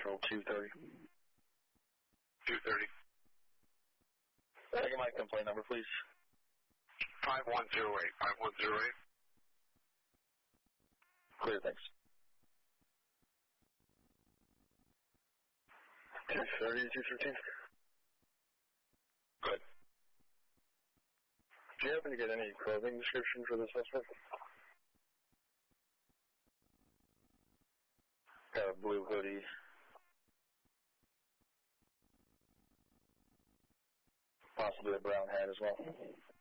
Central 230. 230. Can I get my complaint number, please? 5108. 5108. Clear, thanks. 230, 213. Good. Do you happen to get any clothing description for the suspect? Got a blue hoodie. Possibly a brown hat as well.